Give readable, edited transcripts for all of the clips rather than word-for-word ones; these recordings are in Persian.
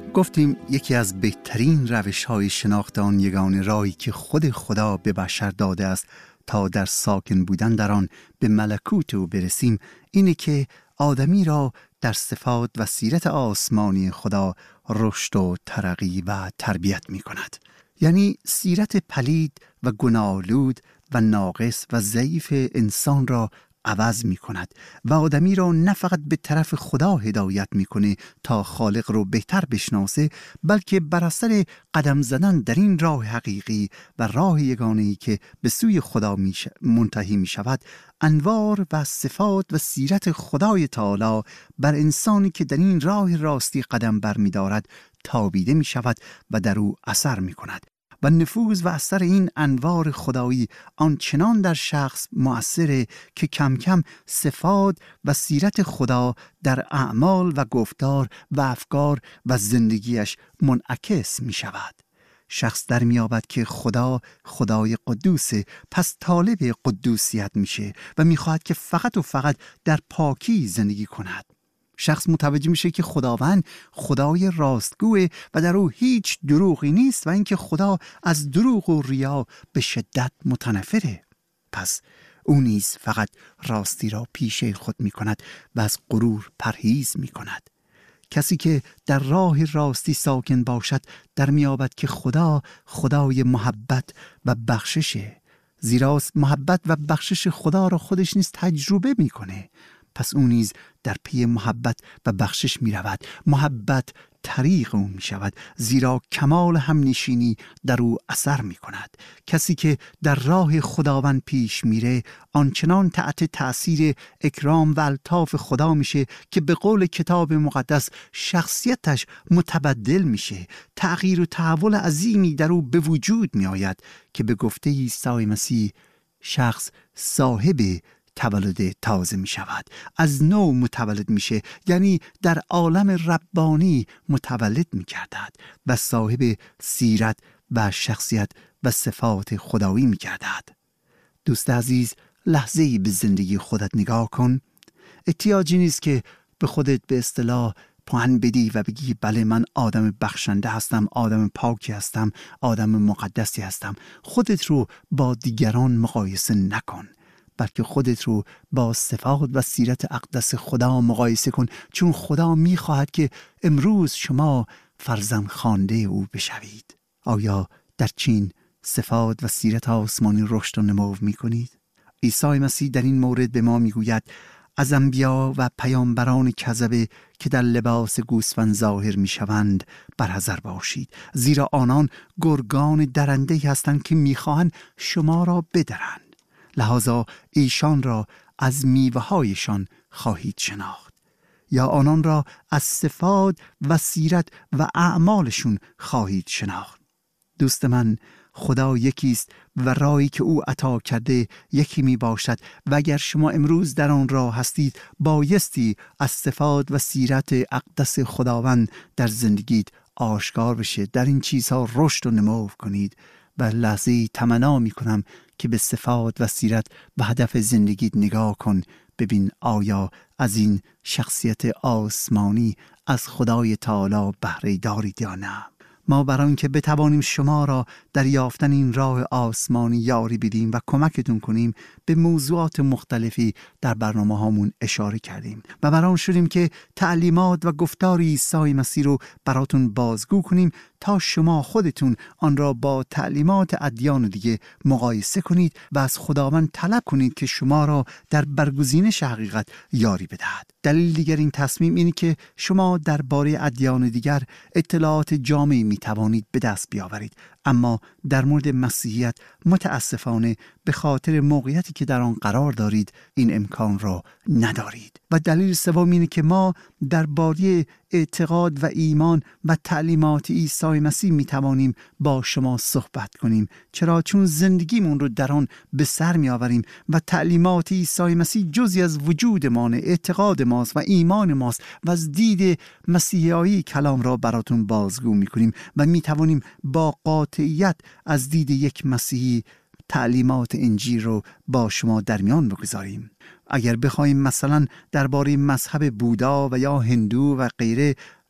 گفتیم یکی از بهترین روش‌های شناخت آن یگانه راهی که خود خدا به بشر داده است تا در ساکن بودن در آن به ملکوت او برسیم اینه که آدمی را در صفات و سیرت آسمانی خدا رشد و ترقی و تربیت می کند. یعنی سیرت پلید و گناه‌آلود و ناقص و ضعیف انسان را عوض می کند و آدمی را نه فقط به طرف خدا هدایت می کنه تا خالق رو بهتر بشناسه، بلکه بر اثر قدم زدن در این راه حقیقی و راه یگانه‌ای که به سوی خدا منتهی می شود، انوار و صفات و سیرت خدای تعالی بر انسانی که در این راه راستی قدم بر می دارد تابیده می شود و در او اثر می کند و نفوذ و اثر این انوار خدایی آنچنان در شخص مؤثره که کم کم صفات و سیرت خدا در اعمال و گفتار و افکار و زندگیش منعکس می شود. شخص در می یابد که خدا خدای قدوسه، پس طالب قدوسیت میشه و می خواهد که فقط و فقط در پاکی زندگی کند. شخص متوجه میشه که خداوند خدای راستگوه و در او هیچ دروغی نیست و اینکه خدا از دروغ و ریا به شدت متنفره. پس او نیز فقط راستی را پیشه خود می کند و از غرور پرهیز می کند. کسی که در راه راستی ساکن باشد در میابد که خدا خدای محبت و بخششه، زیرا محبت و بخشش خدا را خودش نیز تجربه میکنه. پس او نیز در پی محبت و بخشش می رود. محبت طریق او می شود، زیرا کمال همنشینی در او اثر می کند. کسی که در راه خداوند پیش میره آنچنان تحت تأثیر اکرام و الطاف خدا میشه که به قول کتاب مقدس شخصیتش متبدل میشه. تغییر و تحول عظیمی در او به وجود می آید که به گفته عیسی مسیح شخص صاحب تولد تازه می شود، از نو متولد میشه، یعنی در عالم ربانی متولد می گردد و صاحب سیرت و شخصیت و صفات خدایی می گردد. دوست عزیز، لحظه‌ای به زندگی خودت نگاه کن. احتیاجی نیست که به خودت به اصطلاح پوان بدی و بگی بله من آدم بخشنده هستم، آدم پاکی هستم، آدم مقدسی هستم. خودت رو با دیگران مقایسه نکن، بلکه خودت رو با صفات و سیرت اقدس خدا مقایسه کن، چون خدا می‌خواهد که امروز شما فرزند خوانده او بشوید. آیا در چین صفات و سیرت آسمانی رشد و نمو می‌کنید؟ عیسی مسیح در این مورد به ما می‌گوید از انبیا و پیامبران کذبه که در لباس گوسفند ظاهر می‌شوند برحذر باشید، زیرا آنان گرگان درنده‌ای هستند که می‌خواهند شما را بدرند. لذا ایشان را از میوه‌هایشان خواهید شناخت، یا آنان را از صفات و سیرت و اعمالشون خواهید شناخت. دوست من، خدا یکیست و راهی که او عطا کرده یکی می باشد و اگر شما امروز در آن راه هستید بایستی از صفات و سیرت اقدس خداوند در زندگیت آشکار بشه. در این چیزها رشد و نمو کنید و لحظه‌ای تمنا می کنم که به صفات و سیرت و هدف زندگیت نگاه کن. ببین آیا از این شخصیت آسمانی از خدای تعالی بهره دارید یا نه. ما برای اینکه بتوانیم شما را در یافتن این راه آسمانی یاری بدیم و کمکتون کنیم به موضوعات مختلفی در برنامه هامون اشاره کردیم و برای آن شدیم که تعلیمات و گفتار عیسی مسیح رو براتون بازگو کنیم تا شما خودتون آن را با تعلیمات ادیان دیگه مقایسه کنید و از خداوند طلب کنید که شما را در برگزینش حقیقت یاری بدهد. دلیل دیگر این تصمیم اینه که شما درباره ادیان دیگر اطلاعات جامعی می توانید به دست بیاورید، اما در مورد مسیحیت متاسفانه به خاطر موقعیتی که در آن قرار دارید این امکان را ندارید. و دلیل سوم اینه که ما درباره اعتقاد و ایمان و تعلیمات عیسی مسیح می توانیم با شما صحبت کنیم، چون زندگیمون رو در آن به سر می آوریم و تعلیمات عیسی مسیح جزئی از وجود ما، اعتقاد ماست و ایمان ماست و از دید مسیحایی کلام را براتون بازگو می کنیم و می توانیم با قاطعیت از دید یک مسیحی تعلیمات انجیل رو با شما در میان بگذاریم. اگر بخوایم مثلا درباره مذهب بودا و یا هندو و غیره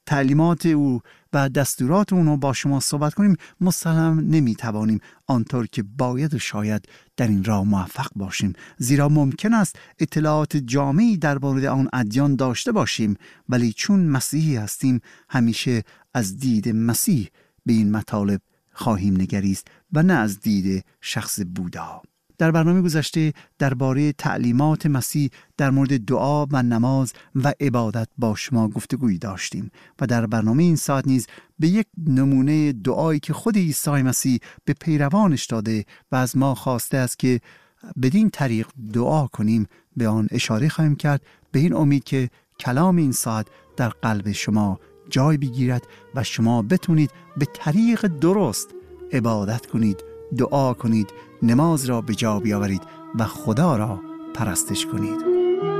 تعلیمات او و دستورات اونو با شما صحبت کنیم، مسلماً نمیتوانیم آنطور که باید و شاید در این راه موفق باشیم، زیرا ممکن است اطلاعات جامعی درباره آن ادیان داشته باشیم، ولی چون مسیحی هستیم همیشه از دید مسیح به این مطالب خواهیم نگریست و نه از دید شخص بودا. در برنامه گذشته درباره تعلیمات مسیح در مورد دعا و نماز و عبادت با شما گفتگویی داشتیم و در برنامه این ساعت نیز به یک نمونه دعایی که خود عیسی مسیح به پیروانش داده و از ما خواسته است که بدین طریق دعا کنیم به آن اشاره خواهیم کرد، به این امید که کلام این ساعت در قلب شما جای بگیرد و شما بتونید به طریق درست عبادت کنید، دعا کنید، نماز را به جا بیاورید و خدا را پرستش کنید.